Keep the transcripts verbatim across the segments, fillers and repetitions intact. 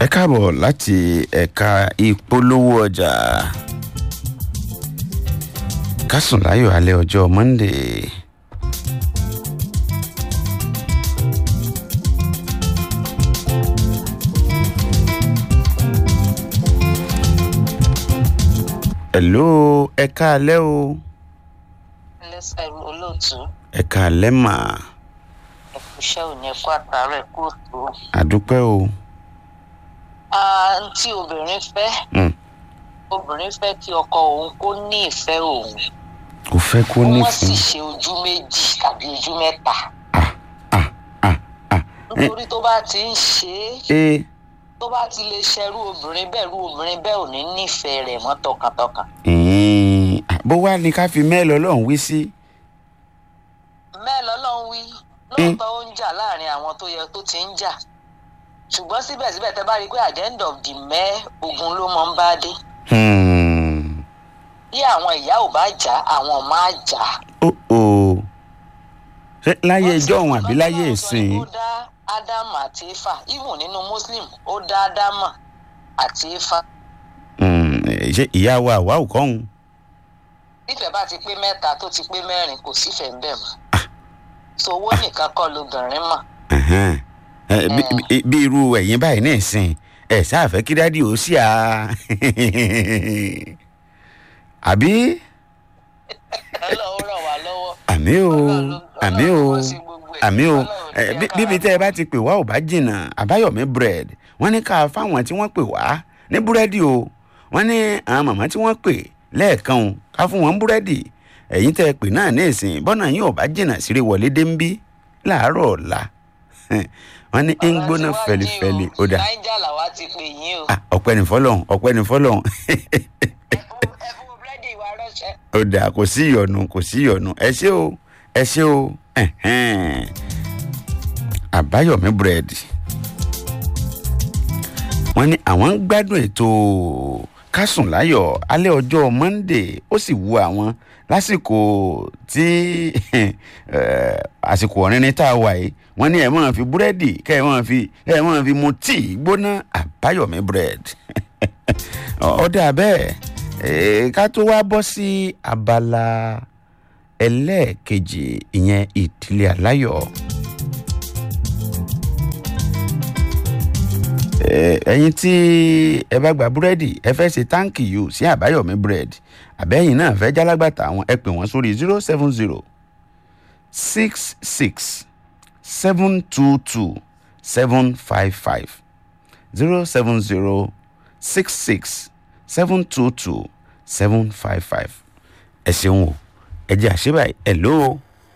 káàbọ̀ láti ẹ̀ka ìpolówó ọjà kásùn láyọ̀ alẹ́ ọjọ́ Monday. Hello, ẹ̀ka alẹ́ o. Lẹ́sẹ̀ olóòtú. Ẹ̀ka alẹ́ mà. Ẹ̀kúṣẹ́ ò ní ẹ̀kọ́ àtàrà ẹ̀kú òtó. Àdúpẹ́ o. Tí obìnrin fẹ́. Obìnrin fẹ́ kí ọkọ òun kó ní ìfẹ́ òun. Kò fẹ́ kó ní ìfẹ́. Wọ́n sì ṣe ojú méjì tàbí ojú mẹ́ta. Ah ah ah ah. Nítorí tó bá ti ń ṣe é. Eh. Tó bá ti lè ṣerú obìnrin bẹ́ẹ̀ rú obìnrin bẹ́ẹ̀ ò ní nífẹ̀ẹ́ rẹ̀ mọ́ tọkàntọkàn. Bó wá ní ká fi mẹ́ẹ̀lì Ọlọ́run wí sí. Mẹ́ẹ̀lì Ọlọ́run wí lóòótọ́ ó ń jà láàrin àwọn tó yẹ tó ti ń jà. Ṣùgbọ́n síbẹ̀síbẹ̀ tẹ́ bá rí i pé at the end of the mẹ́ ogun ló mọ́ ń bá dé. Bí àwọn ìyá ò bá jà àwọn ọmọ á jà. Ṣé láyé ìjọ òun àbí láyé ìsìn? Ó dá Ádámù àti Éfà even nínú Muslim ó dá Ádámù àti Éfà. Ṣé ìyá wa àwa ò kọ́ òun? Ìfẹ́ bá ti pé mẹ́ta tó ti pé mẹ́rin kò sífẹ̀ẹ́ ń bẹ̀ mọ́. So owó nìkan kọ́ lobìnrin mọ̀. Bí irú ẹ̀yin báyìí ní ìsìn ẹ̀ sáfẹ́ kí dádì ó sí à. Àbí? Ọlọ́run ràn wá lọ́wọ́. Àmì o àmì o àmì o bíbi tẹ́ ẹ bá ti pè wá ò bá jìnnà Àbáyọ̀mí bread wọ́n ní ká fáwọn tí wọ́n pè wá ní búrẹ́dì o wọ́n ní àwọn màmá tí wọ́n pè lẹ́ẹ̀kan o ká fún wọn búrẹ́dì ẹ̀yin tẹ́ ẹ pè náà ní ìsìn bọ́nà yín ò bá jìnnà síre wọlé dé ń bí láàárọ̀ ọ̀la wọ́n ní ń gbóná fẹlifẹli ó dà Naija làwa ti pè yín o. ọpẹ́ ní fọ́lọ́run ọpẹ́ ní fọ́lọ́run. Ó dà kò sí ìyọnu kò sí ìyọnu ẹ ṣé o ẹ ṣé o Àbáyọ̀mí bread wọ́n ní àwọn ń gbádùn ètò kásùn láyọ̀ alẹ́ ọjọ́ Monday ó sì wù àwọn lásìkò tí àsìkò ọ̀rìnrìn tá a wà yìí wọ́n ní ẹ̀ máa fi búrẹ́dì kẹ́ ẹ̀ máa fi ẹ̀ máa fi mu tíì gbóná Àbáyọ̀mí bread ọ̀dà bẹ́ẹ̀ ká tó wá bọ́ sí abala ẹlẹ́ẹ̀kejì ìyẹn ìdílé aláyọ̀. Ẹ̀yin tí ẹ bá gba búrẹ́dì ẹ fẹ́ ṣe thank you sí Àbáyọ̀mí bread àbẹ́yìn náà fẹ́ jálágbàtà àwọn ẹ pè wọ́n sórí zero seven zero six six seven two two seven five five zero seven zero six six seven two two seven five five. Ẹ ṣeun o ẹ jẹ́ àṣebà ẹ̀ ló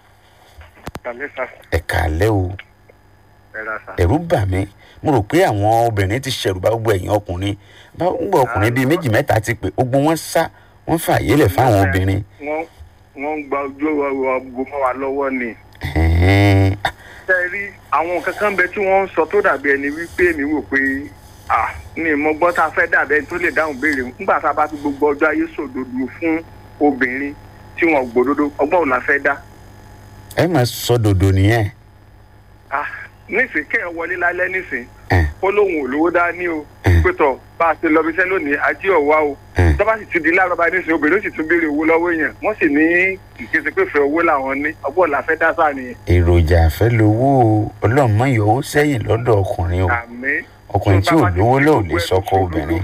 ẹ kàálẹ́ o ẹ̀rù bà mí mo rò pé àwọn obìnrin ti ṣẹ̀rù bá gbogbo ẹ̀yin ọkùnrin bá gbogbo ọkùnrin bíi méjì mẹ́ta ti pè gbogbo wọn sá wọn fààyè lẹ̀ fáwọn obìnrin. wọ́n wọ́n gba ojú ọgbọ́n mọ́ wa lọ́wọ́ ni. ṣe rí àwọn kankan bẹ tí wọ́n ń sọ tó dàbí ẹni wípé mi wò pé ah ní ìmọ̀gbọ́n tá a fẹ́ dàbẹ́ tó lè dáhùn béèrè nígbà tá a bá ti gbogbo ọjọ́ ayé sòdodo fún obìnrin tí wọ́n gbòdodo ọgbọ́n ò la fẹ́ dá. ẹ máa sọ dòdò nìyẹn. ah nísìnyí kéèyàn wọlé lálẹ́ nísìnyí ó lóun ò lówó dání o pétọ̀ bá a ṣe lọ bíṣẹ́ lónìí ajé ọ̀wá o tó bá sì ti di láàárọ̀ bá nísìnyí obìnrin ó sì tún béèrè owó lọ́wọ́ èèyàn wọ́n sì ní ìkéṣe pé fẹ́ owó làwọn ní ọgbọ́n la fẹ́ dá sáà nìyẹn. èròjà àfẹ́ lowó ọlọ́mọ yọ owó sẹ́yìn lọ́dọ̀ ọkùnrin o ọkùnrin tí ò lówó lóò lè sọkọ obìnrin.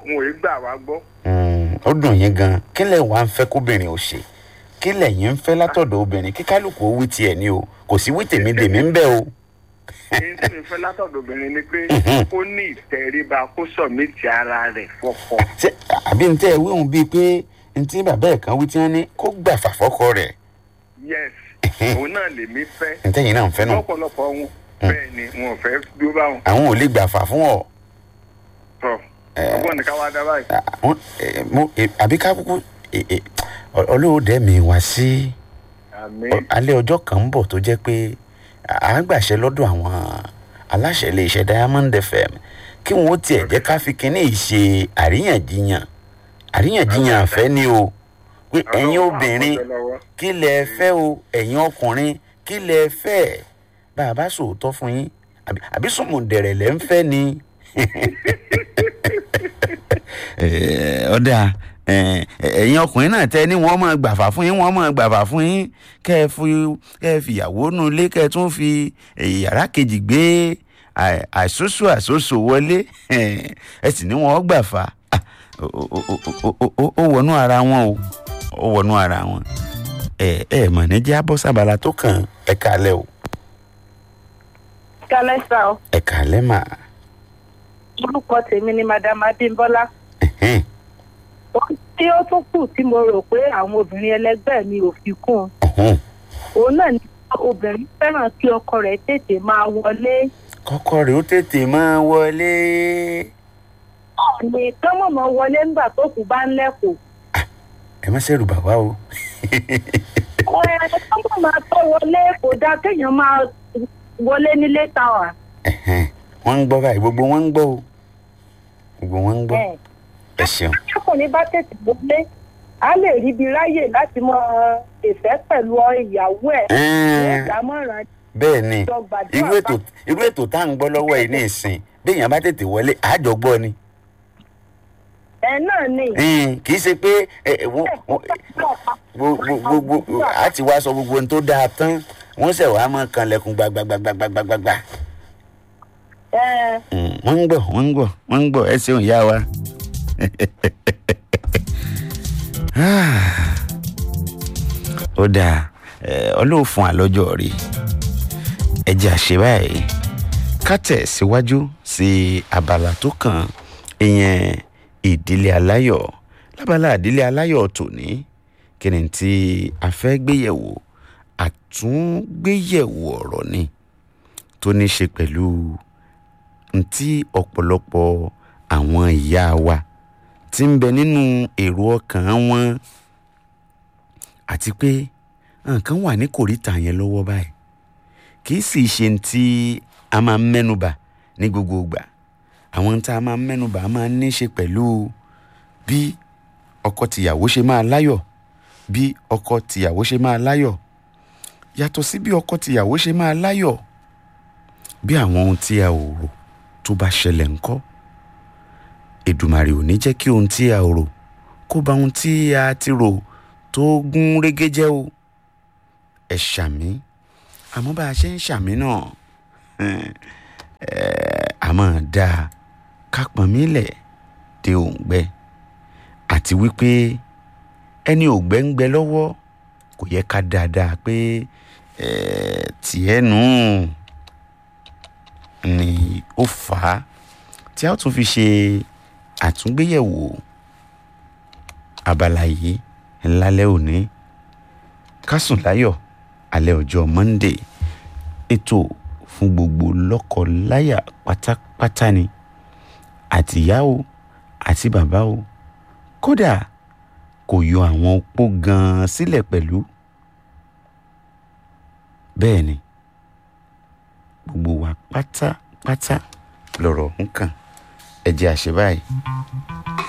ó dùn yín gan kí lẹ̀ wá ń fẹ́ kóbìnrin ò ṣe kí lẹ̀yin ń fẹ́ látọ̀dọ̀ obìnrin kí kálukú ó wí tiẹ̀ ní o kò sí wí tèmi dèmi ń bẹ̀ o. èyí tí mi fẹ́ látọ̀dọ̀ obìnrin ni pé kó ní ìtẹríba kó sọ̀mìtì ara rẹ̀ fọ́kọ. àbí n tẹ́ ẹ wíhun bíi pé n tí bàbá ẹ̀ kan wí tí wọ́n ní kó gbà fàfọ́kọ rẹ̀. yes òun náà lèmi fẹ́. n tẹ́yìn náà ń fẹ́ náà. lọ́pọ̀lọpọ̀ wọn bẹ́ẹ̀ ni wọn ò fẹ́ dúró báwọn. àwọn ò lè gbà fà fún ọ. tọ ọgbọ́n ní ká wá dá báyìí. àbí ká kúkú olóòdẹ mi wá sí alẹ́ ọjọ́ kan ń bọ̀ tó jẹ́ pé à ń gbàṣẹ lọ́dọ̀ àwọn aláṣẹ iléeṣẹ́ Diamond F M kí wọ́n ó tiẹ̀ jẹ́ ká fi kínní yìí ṣe àríyànjiyàn àríyànjiyàn àfẹ́ ni o pé ẹ̀yin obìnrin kí lẹ fẹ́ o ẹ̀yin ọkùnrin kí lẹ fẹ́ bá a bá sòótọ́ fún yín àbí sùnmùdẹ̀rẹ̀ lẹ́ ń fẹ́ ni ọ̀dà ẹ̀yin ọkùnrin náà tẹ́ ní wọ́n máa gbàfà fún yín wọ́n máa gbàfà fún yín kẹ́ ẹ fi kẹ́ ẹ fìyàwó nù lé kẹ́ ẹ tún fi yàrá kejì gbé àìsóso àìsóso wọlé ẹ sì ní wọ́n gbàfà ó wọnú ara wọn o ó wọnú ara wọn ẹ ẹ mọ̀ ní jẹ́ abọ́ sábàlá tó kàn ẹ kálẹ̀ o. kálẹ̀ sá o. ẹ kálẹ̀ mà. orúkọ tèmi ni madam Adébọ́lá. tí ó tún kù tí mo rò pé àwọn obìnrin ẹlẹgbẹ́ mi ò fi kún un òun náà ni obìnrin fẹ́ràn kí ọkọ rẹ̀ tètè máa wọlé. kọ́kọ́ rẹ̀ ó tètè máa wọlé. ọ̀nì kán mọ̀ mọ́ wọlé nígbà tó kù bá ń lẹ́kọ̀ọ́. ẹ má ṣẹ̀rù bàbá o. ẹ kán mọ̀ máa tó wọlé kò dáa kéèyàn máa wọlé nílé táwa. wọ́n ń gbọ́ báyìí gbogbo wọn ń gbọ́ o gbogbo wọn ń gbọ́. ẹ ṣeun. ọkùnrin bá tètè wọlé a lè rí ibi ráyè láti mọ ìfẹ́ pẹ̀lú ìyàwó ẹ̀ ní ìdámọ̀ràn. bẹ́ẹ̀ ni irú ètò irú ètò tá à ń gbọ́ lọ́wọ́ yìí ní ìsìn béèyàn bá tètè wọlé àjọ gbọ́ ni. ẹ náà ni. kì í ṣe pé gbogbo a ti wá sọ gbogbo ohun tó dáa tán wọ́n ṣẹ̀ wá mọ́ kanlẹ̀kùn gbàgbàgbàgbàgbàgbà. wọ́n ń gbọ́ wọ́n ń gbọ́ wọ́n ń gbọ́ ẹ ṣeun ìyá wa. ó dáa ọlọ́run fún àlọ́jọ́ rí ẹ jẹ́ àṣẹ báyìí ká tẹ̀ síwájú sí abala tó kàn ìyẹn ìdílé aláyọ̀ lábala ìdílé aláyọ̀ tòní kí ni tí a fẹ́ gbéyẹ̀wò àtúngbéyẹ̀wò ọ̀rọ̀ ni tó ní ṣe pẹ̀lú ntí ọ̀pọ̀lọpọ̀ àwọn ìyá wa tí ń bẹ nínú èrò ọkàn wọn àti pé nǹkan wà ní kòríta yẹn lọ́wọ́ báyìí kì í sì ṣe tí a máa ń mẹ́nubà ní gbogbo ìgbà àwọn tí a máa ń mẹ́nubà máa ń ní ṣe pẹ̀lú bí ọkọ tìyàwó ṣe máa láyọ̀ bí ọkọ tìyàwó ṣe máa láyọ̀ yàtọ̀ sí bí ọkọ tìyàwó ṣe máa láyọ̀ bí àwọn ohun tí a ò rò tó bá ṣẹlẹ̀ ńkọ́ Èdùmàrè ò ní jẹ́ kí ohun tí a ò rò kó bá ohun tí a ti rò tó gún régé jẹ́ o ẹ ṣàmì àmọ́ bá a ṣe ń ṣàmì náà àmọ́ dáa ká pọ̀n mí lẹ̀ dé òǹgbẹ àti wípé ẹni òǹgbẹ ń gbẹ lọ́wọ́ kò yẹ ká dáadáa pé tiẹ̀ nù ni ó fà á tí a ó tún fi ṣe àtúngbéyẹ̀wò abala yìí lálẹ́ òní ká sùn láyọ̀ alẹ́ ọjọ́ Monday ètò fún gbogbo lọ́kọ-láyà pátápátá ni àtìyá o àti bàbá o kódà kò yọ àwọn opó gan-an sílẹ̀ pẹ̀lú bẹ́ẹ̀ ni gbogbo wa pátápátá lọ̀rọ̀ ń kàn ẹ jẹ́ àṣẹ báyìí.